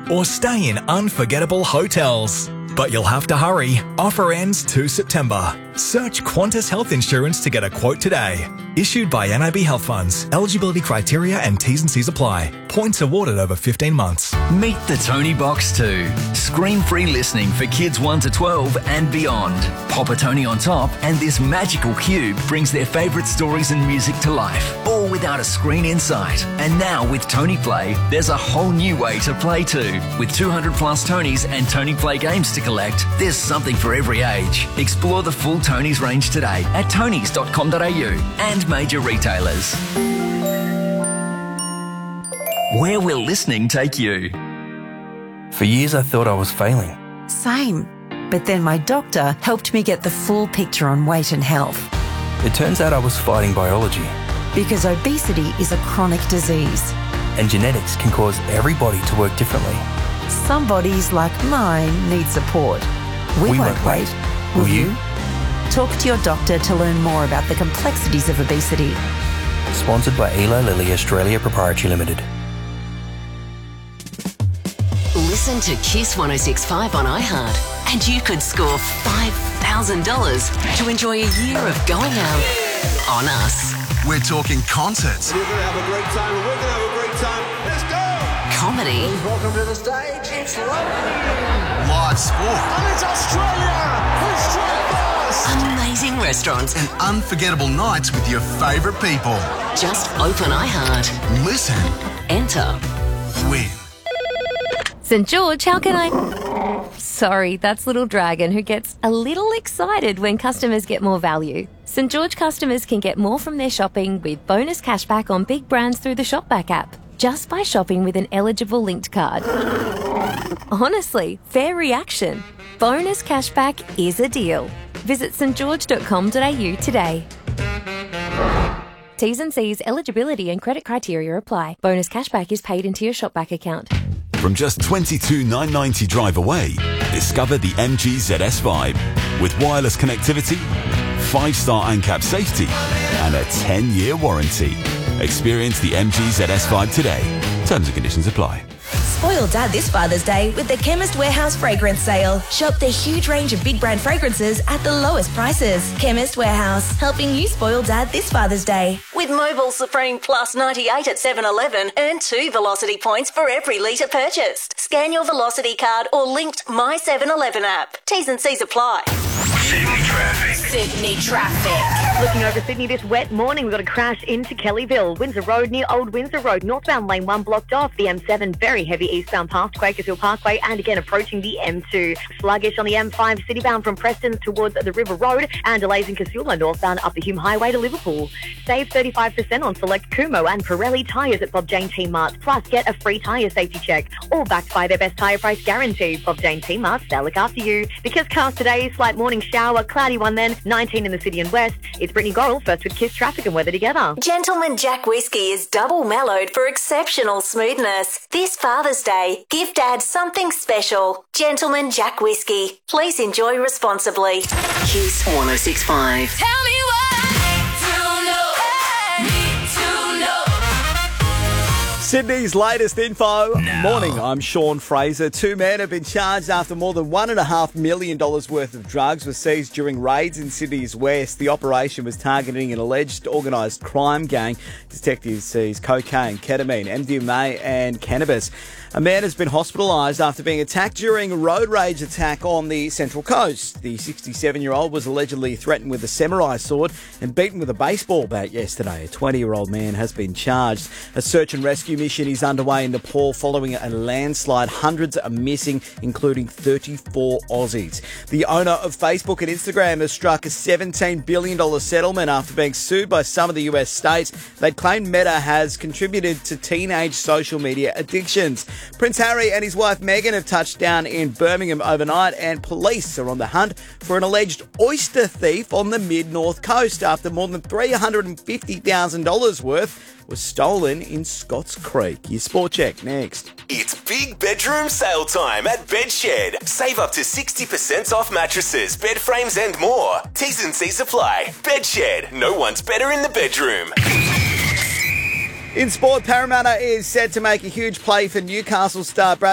or stay in unforgettable hotels. But you'll have to hurry. Offer ends 2 September. Search Qantas Health Insurance to get a quote today. Issued by NIB Health Funds. Eligibility criteria and T's and C's apply. Points awarded over 15 months. Meet the Tony Box 2. Screen-free listening for kids 1 to 12 and beyond. Pop a Tony on top and this magical cube brings their favourite stories and music to life, all without a screen in sight. And now with Tony Play, there's a whole new way to play too. With 200 plus Tonys and Tony Play games to collect, there's something for every age. Explore the full Tonys range today at tonys.com.au and major retailers. Where will listening take you? For years I thought I was failing. Same. But then my doctor helped me get the full picture on weight and health. It turns out I was fighting biology. Because obesity is a chronic disease. And genetics can cause everybody to work differently. Some bodies, like mine, need support. We won't wait. Will you? Talk to your doctor to learn more about the complexities of obesity. Sponsored by Eli Lilly Australia Proprietary Limited. Listen to Kiss 106.5 on iHeart and you could score $5,000 to enjoy a year of going out on us. We're talking concerts. You're going to have a great time and we're going to have a great time. Let's go! Comedy. Welcome to the stage. It's lovely. Live sport. And it's Australia. We're straight first. Amazing restaurants. And unforgettable nights with your favourite people. Just open iHeart. Listen. Enter. Win. St. George, how can I... Sorry, that's Little Dragon, who gets a little excited when customers get more value. St. George customers can get more from their shopping with bonus cashback on big brands through the Shopback app, just by shopping with an eligible linked card. Honestly, fair reaction. Bonus cashback is a deal. Visit stgeorge.com.au today. T's and C's, eligibility and credit criteria apply. Bonus cashback is paid into your Shopback account. From just $22,990 drive away, discover the MG ZS Vibe with wireless connectivity, 5-star ANCAP safety, and a 10-year warranty. Experience the MG ZS Vibe today. Terms and conditions apply. Spoil Dad this Father's Day with the Chemist Warehouse Fragrance Sale. Shop the huge range of big brand fragrances at the lowest prices. Chemist Warehouse, helping you spoil Dad this Father's Day. With Mobile Supreme Plus 98 at 7-Eleven, earn 2 Velocity points for every litre purchased. Scan your Velocity card or linked My 7-Eleven app. T's and C's apply. Sydney traffic. Sydney traffic. Looking over Sydney this wet morning, we've got a crash into Kellyville. Windsor Road near Old Windsor Road. Northbound lane 1 blocked off. The M7 very heavy eastbound past Quakershill Parkway and again approaching the M2. Sluggish on the M5 citybound from Preston towards the River Road and delays in Casula northbound up the Hume Highway to Liverpool. Save 35% on select Kumo and Pirelli tyres at Bob Jane T-Mart. Plus get a free tyre safety check. All backed by their best tyre price guarantee. Bob Jane T-Mart, they'll look after you. Because cars today, slight morning shower, cloudy one then, 19 in the city and west. It's Brittany Gorrell first with Kiss Traffic and Weather Together. Gentleman Jack Whiskey is double mellowed for exceptional smoothness. This Father's Day, give Dad something special. Gentleman Jack Whiskey. Please enjoy responsibly. Kiss 106.5. Tell me what I need to know. Sydney's latest info. Morning, I'm Sean Fraser. 2 men have been charged after more than $1.5 million worth of drugs were seized during raids in Sydney's west. The operation was targeting an alleged organised crime gang. Detectives seized cocaine, ketamine, MDMA and cannabis. A man has been hospitalised after being attacked during a road rage attack on the Central Coast. The 67-year-old was allegedly threatened with a samurai sword and beaten with a baseball bat yesterday. A 20-year-old man has been charged. A search and rescue mission is underway in Nepal following a landslide. Hundreds are missing, including 34 Aussies. The owner of Facebook and Instagram has struck a $17 billion settlement after being sued by some of the US states. They claim Meta has contributed to teenage social media addictions. Prince Harry and his wife Meghan have touched down in Birmingham overnight, and police are on the hunt for an alleged oyster thief on the mid-north coast after more than $350,000 worth was stolen in Scotts Creek. Your sport check next. It's big bedroom sale time at Bedshed. Save up to 60% off mattresses, bed frames and more. T's and C's apply. Bedshed. No one's better in the bedroom. In sport, Parramatta is set to make a huge play for Newcastle star Brad